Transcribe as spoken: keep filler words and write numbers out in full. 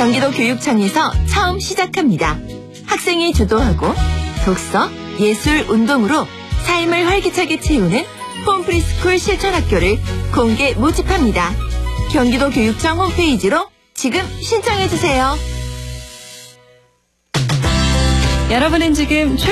경기도 교육청에서 처음 시작합니다. 학생이 주도하고 독서, 예술, 운동으로 삶을 활기차게 채우는 홈프리스쿨 실천학교를 공개 모집합니다. 경기도 교육청 홈페이지로 지금 신청해주세요. 여러분은 지금